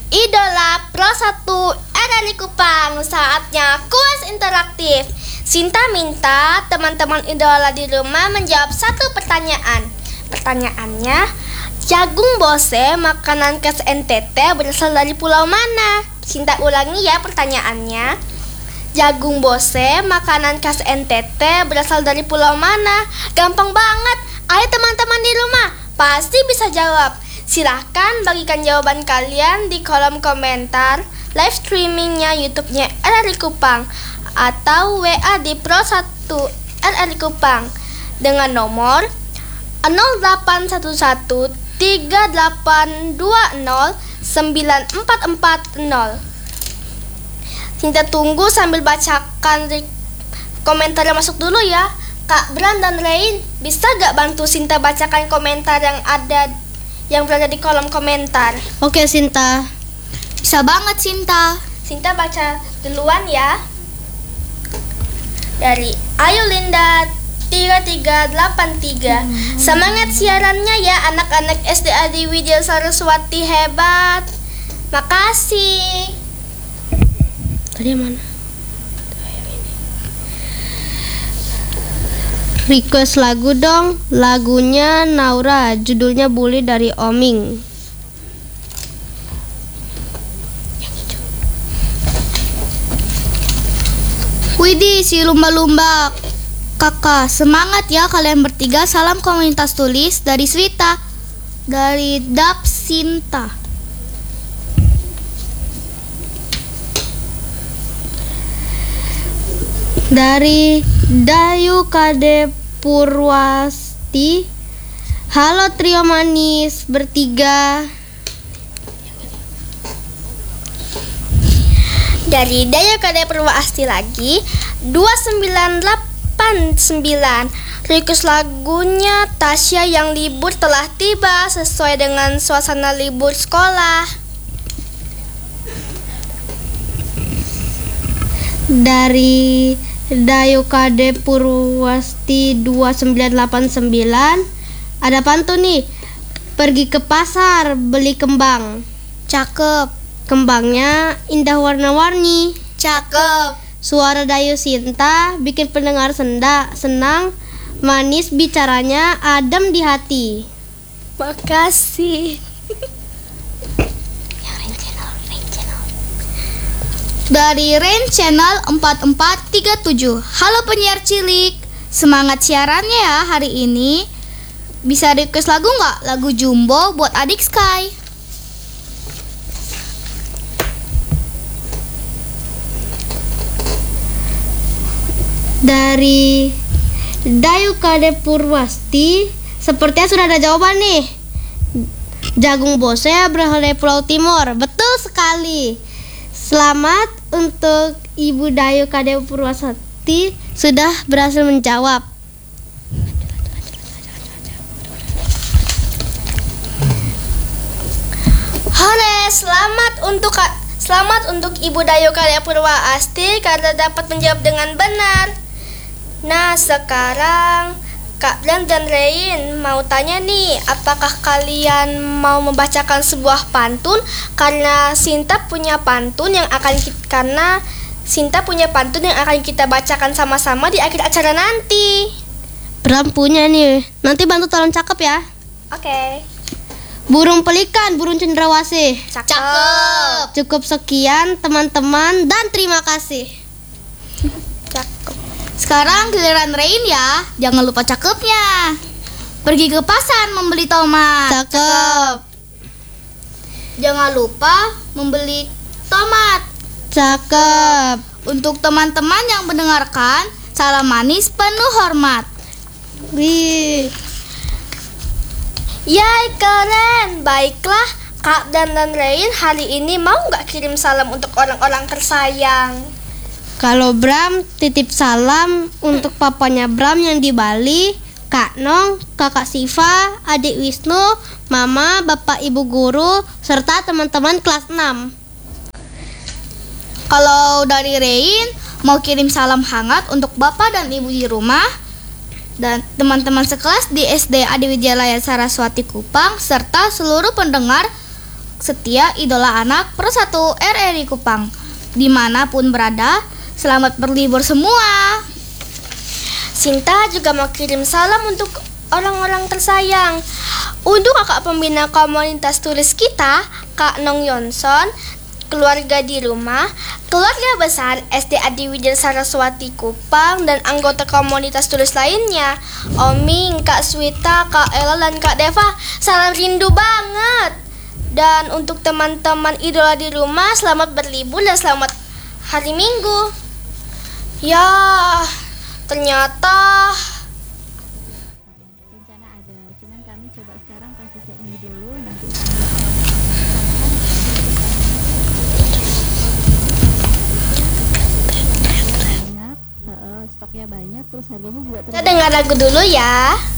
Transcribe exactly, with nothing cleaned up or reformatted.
Idola Pro satu R R I Kupang. Saatnya kuis interaktif. Sinta minta teman-teman idola di rumah menjawab satu pertanyaan. Pertanyaannya, jagung bose makanan khas N T T berasal dari pulau mana? Sinta ulangi ya pertanyaannya. Jagung bose makanan khas N T T berasal dari pulau mana? Gampang banget. Ayo teman-teman di rumah pasti bisa jawab. Silahkan bagikan jawaban kalian di kolom komentar live streamingnya YouTube-nya R R I Kupang atau W A di Pro satu R R I Kupang dengan nomor nol delapan satu satu tiga delapan dua nol sembilan empat empat nol. Sinta tunggu sambil bacakan komentar yang masuk dulu ya. Kak Bram dan Rain, bisa gak bantu Sinta bacakan komentar yang ada yang berada di kolom komentar? Oke Sinta. Bisa banget Sinta. Sinta baca duluan ya. Dari Ayu Linda tiga tiga delapan tiga. hmm. Semangat siarannya ya anak-anak S D A di Widya Saraswati, hebat. Makasih. Tadi yang mana? Request lagu dong. Lagunya Naura, judulnya Bully dari Oming. Widih, si lumba-lumba. Kakak, semangat ya kalian bertiga. Salam komunitas tulis dari Swita. Dari Dap Sinta. Dari Dayu Kade Purwasti. Halo trio manis bertiga. Dari Dayu Kade Purwasti lagi dua sembilan delapan sembilan. Request lagunya Tasya yang libur telah tiba sesuai dengan suasana libur sekolah. Dari Dayu Kade Purwasti dua sembilan delapan sembilan. Ada pantun nih. Pergi ke pasar beli kembang. Cakep. Kembangnya indah warna-warni. Cakep. Suara Dayu Sinta bikin pendengar senda, senang. Manis bicaranya, adem di hati. Makasih. Dari Rain Channel empat empat tiga tujuh. Halo penyiar cilik, semangat siarannya ya hari ini. Bisa request lagu nggak? Lagu Jumbo buat adik Sky. Dari Dayu Kade Purwasti, sepertinya sudah ada jawaban nih. Jagung bose berasal dari Pulau Timur. Betul sekali. Selamat untuk Ibu Dayu Kade Purwasti sudah berhasil menjawab. Hore, selamat untuk selamat untuk Ibu Dayu Kade Purwasti karena dapat menjawab dengan benar. Nah, sekarang Kak Bram dan Rain mau tanya nih, apakah kalian mau membacakan sebuah pantun? Karena Sinta punya pantun yang akan kita, karena Sinta punya pantun yang akan kita bacakan sama-sama di akhir acara nanti. Bram punya nih, nanti bantu tolong cakep ya. Oke. Okay. Burung pelikan, burung cendrawasih. Cakep. Cukup sekian teman-teman dan terima kasih. Cakep. Sekarang giliran Rain ya. Jangan lupa cakepnya. Pergi ke pasar membeli tomat. Cakep. Jangan lupa membeli tomat. Cakep. Untuk teman-teman yang mendengarkan, salam manis penuh hormat. Wih. Yay, keren. Baiklah, Kak Dan dan Rain hari ini mau nggak kirim salam untuk orang-orang tersayang? Kalau Bram titip salam untuk papanya Bram yang di Bali, Kak Nong, Kakak Siva, Adik Wisnu, Mama, Bapak Ibu Guru, serta teman-teman kelas enam. Kalau dari Rain mau kirim salam hangat untuk Bapak dan Ibu di rumah dan teman-teman sekelas di S D Adi Widyalaya Saraswati Kupang serta seluruh pendengar setia idola anak Persatu R R I Kupang. Dimanapun berada, selamat berlibur semua. Sinta juga mau kirim salam untuk orang-orang tersayang. Untuk kakak pembina komunitas tulis kita, Kak Nong Yonson, keluarga di rumah, keluarga besar S D Adi Widya Saraswati Kupang, dan anggota komunitas tulis lainnya, Oming, Kak Swita, Kak Ella, dan Kak Deva. Salam rindu banget. Dan untuk teman-teman idola di rumah, selamat berlibur dan selamat hari Minggu. Ya, ternyata rencana ada, cuman kami coba sekarang kasih cek ini dulu, nanti banyak, uh, stoknya banyak, terus harganya juga kita dengar lagu dulu ya.